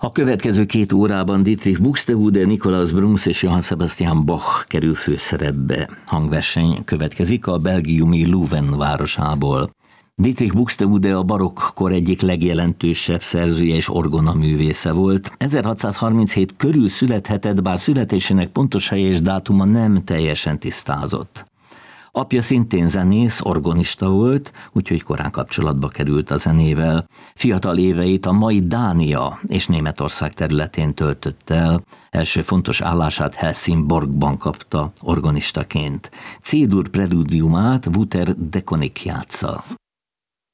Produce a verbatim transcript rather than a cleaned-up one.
A következő két órában Dietrich Buxtehude, Nikolaus Bruns és Johann Sebastian Bach kerül főszerepbe. Hangverseny következik a belgiumi Leuven városából. Dietrich Buxtehude a barokkor egyik legjelentősebb szerzője és orgonaművésze volt. ezerhatszázharminchét körül születhetett, bár születésének pontos helye és dátuma nem teljesen tisztázott. Apja szintén zenész, orgonista volt, úgyhogy korán kapcsolatba került a zenével. Fiatal éveit a mai Dánia és Németország területén töltött el. Első fontos állását Helsingborgban kapta orgonistaként. C-dur preludiumát Wouter de Koninck játsza.